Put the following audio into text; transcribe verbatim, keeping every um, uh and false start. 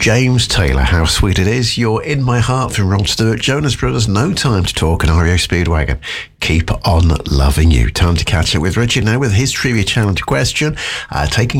James Taylor, How Sweet It Is. You're in my heart from Rod Stewart, Jonas Brothers, No Time to Talk, and R E O Speedwagon. Keep on loving you. Time to catch up with Richard now with his Trivia Challenge question. Uh, taking